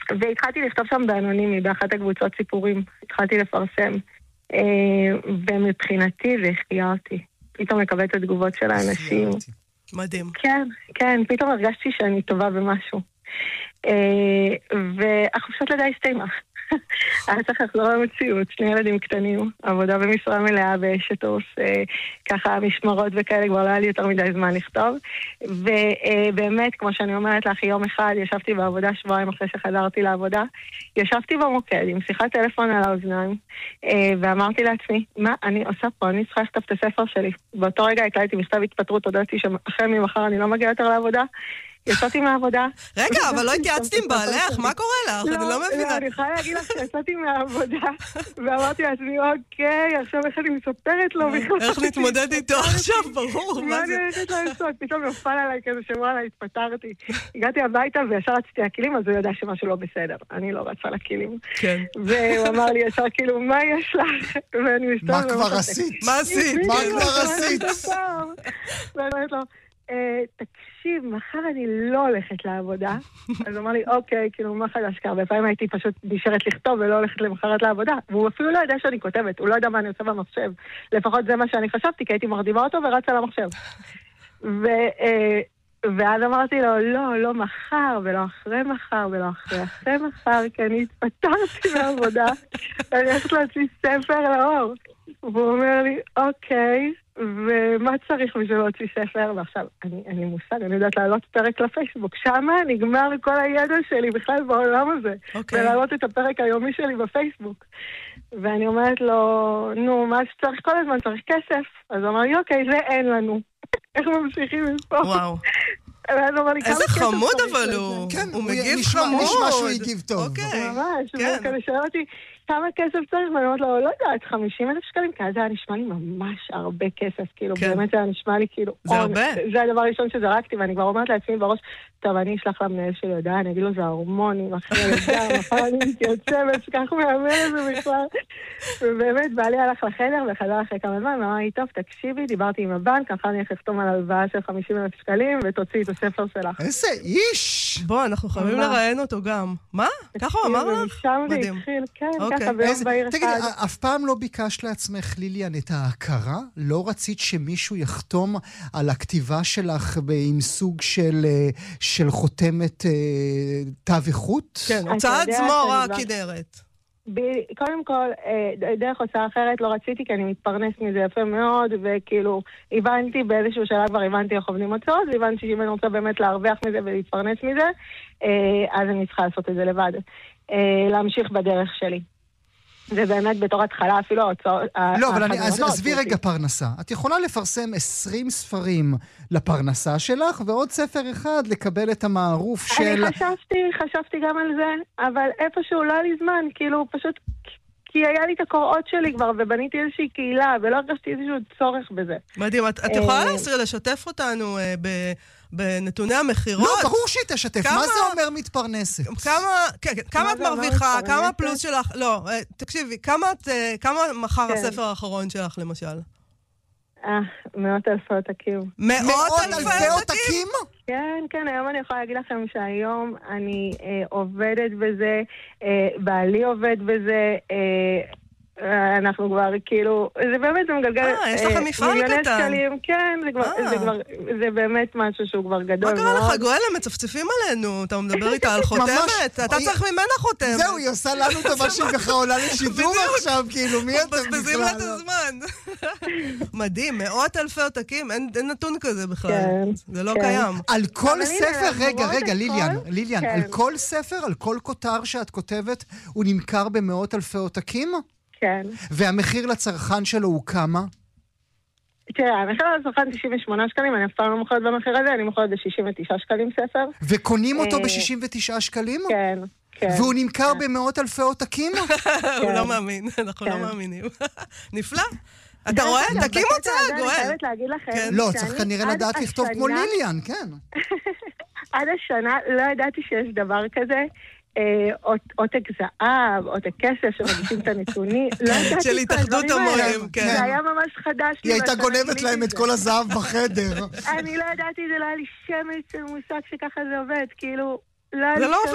והתחלתי לכתוב שם באנונימי, באחת הקבוצות סיפורים. התחלתי לפרסם. ומבחינתי זה החיה אותי. פתאום לקבל את התגובות של האנשים. מדהים. כן, כן, פתאום הרגשתי שאני טובה במשהו. והחופשת לידה הסתיימה. היה צריך לחזור למציאות, 2 ילדים קטנים, עבודה במשרה מלאה באשטוס, ככה משמרות וכאלה, כבר לא היה לי יותר מדי זמן לכתוב. ובאמת, כמו שאני אומרת לך, יום אחד ישבתי בעבודה 2 שבועות אחרי שחזרתי לעבודה, ישבתי במוקד עם שיחת טלפון על האוזניים, ואמרתי לעצמי, מה אני עושה פה? אני צריכה לכתוב את הספר שלי. באותו רגע הקלטתי מכתב התפטרות, הודעתי שאחרי ממחר אני לא מגיעה יותר לעבודה, יצאתי מהעבודה. רגע, אבל לא התייעצת עם בעלך, מה קורה לך? אני לא מבינה. לא, אני יכולה להגיד לך שיצאתי מהעבודה, ואמרתי לעצמי, אוקיי, עכשיו איך אני מספרת לו בכלל. איך נתמודד איתו עכשיו, ברור. מה אני הולכת לעשות? פתאום נפל עליי כזה שוואלה, התפטרתי. הגעתי הביתה וישר רציתי לכלים, אז הוא ידע שמשהו לא בסדר. אני לא רצה לכלים. כן. והוא אמר לי ישר כאילו, מה יש לך? מה כבר עשית? מה עשית? מה כבר עשית? ואני אומרת לו, תקשיב, מחר אני לא הולכת לעבודה. אז הוא אמר לי, אוקיי, כאילו, מה חדש? כי הרבה פעמים הייתי פשוט נשארת לכתוב ולא הולכת למחרת לעבודה. והוא אפילו לא יודע שאני כותבת, הוא לא יודע מה אני עושה במחשב. לפחות זה מה שאני חשבתי, כי הייתי מרדימה אותו ורצה למחשב. ואז אמרתי לו, לא מחר, ולא אחרי מחר, ולא אחרי מחר, כי אני התפטרתי מהעבודה, ואני הולכת להוציא ספר לאור. והוא אומר לי, אוקיי, ומה צריך בשביל להוציא ספר? ועכשיו, אני מושג, אני יודעת להעלות פרק לפייסבוק. שמה נגמר כל הידע שלי בכלל בעולם הזה. ולהעלות את הפרק היומי שלי בפייסבוק. ואני אומרת לו, נו, מה שצריך כל הזמן, צריך כסף. אז הוא אמר לי, אוקיי, זה אין לנו. איך ממשיכים מפה? וואו. איזה חמוד אבל הוא. הוא מגיב חמוד. נשמע שהוא הגיב טוב. ממש, הוא כזה שואל אותי, כמה כסף צריך? ואני אומרת לו, לא יודעת, 50,000 שקלים, כי זה היה נשמע לי ממש הרבה כסף, כאילו, באמת זה היה נשמע לי כאילו, זה הרבה. זה הדבר הראשון שזרקתי, ואני כבר אומרת לעצמי בראש, טוב, אני אשלח למנהל שלי הודעה, אני אגיד לו, זה ההורמונים, אחרי הלידה, מחר אני מתייצבת, שכך מאמן את זה בכלל. ובאמת, בעלי הלך לחדר, וחזר אחרי כמה זמן, ואמר לי, טוב, תקשיבי, דיברתי עם הבנק, אחר אני אחתום על הלוואה של 50,000 שקלים, ותוציא את הספר שלך. איזה איש! בוא, אנחנו חייבים לראיין אותו גם. מה? ככה הוא אמר לך? שם זה התחיל, כן, ככה ביום בעיר אחד. תגידי, אף פעם לא ביקשת לעצמך, ליליאן, את ההכרה? לא רצית שמישהו יחתום על הכתיבה שלך עם סוג של חותמת תו איכות? כן, הוצאת זמור הכנרת. קודם כל, דרך הוצאה אחרת לא רציתי, כי אני מתפרנס מזה יפה מאוד, וכאילו, הבנתי באיזשהו שלב כבר הבנתי איך עובדים הוצאות, והבנתי שאם אני רוצה באמת להרוויח מזה ולהתפרנס מזה, אז אני צריכה לעשות את זה לבד. להמשיך בדרך שלי. ובאמת בתור התחלה אפילו ההוצאות... לא, אבל עזבי רגע פרנסה. את יכולה לפרסם 20 ספרים לפרנסה שלך, ועוד ספר אחד לקבל את המערוף של... אני חשבתי גם על זה, אבל איפשהו לא היה לי זמן, כאילו פשוט... כי היה לי את הקוראות שלי כבר, ובניתי איזושהי קהילה, ולא הרגשתי איזשהו צורך בזה. מדהים, את יכולה לשתף אותנו בנתוני המחירות? לא, ברור שהיא תשתף. מה זה אומר מתפרנסת? כמה את מרוויחה? כמה פלוס שלך? לא, תקשיבי, כמה מחר הספר האחרון שלך, למשל? 100,000 עותקים. 100,000 עותקים? כן, היום אני יכולה להגיד לכם שהיום אני עובדת בזה, בעלי עובד בזה, אנחנו כבר כאילו, זה באמת, זה מגלגל יש לך מפעל קטן. שקלים, כן, זה באמת משהו שהוא כבר גדול מאוד. מה קרה לך, גואל, הם מצפצפים עלינו, אתה מדבר איתה על חותמת, אתה צריך ממנה חותמת. זהו, היא עושה לנו טובה שהיא ככה עולה לשידור עכשיו, כאילו, מי אתם בכלל? מבזבזים לה את הזמן. מדהים, 100,000 עותקים, אין נתון כזה בכלל, זה לא קיים. על כל ספר, רגע, ליליאן, על כל ספר, על כל כותר שאת כותבת, הוא נמכר ב100,000 עותקים? כן. והמחיר לצרכן שלו הוא כמה? תראה, המחיר לצרכן 98 שקלים, אני אף פעם לא מוכרת במחיר הזה, אני מוכרת ב69 שקלים ספר. וקונים אותו ב69 שקלים? כן. והוא נמכר ב100,000 עותקים? הוא לא מאמין, אנחנו לא מאמינים. נפלא. אתה רואה? תקים הוצאה, גואל. אני חייבת להגיד לכם... לא, צריך כנראה לדעת לכתוב כמו ליליאן, כן. עד השנה לא ידעתי שיש דבר כזה. עותק זהב, עותק כסף שמגישים את הנתונים. של התאחדות המורים, כן. זה היה ממש חדש. היא הייתה גונבת להם את כל הזהב בחדר. אני לא ידעתי, זה לא היה לי שמץ של מושג שככה זה עובד, כאילו... זה לא עובד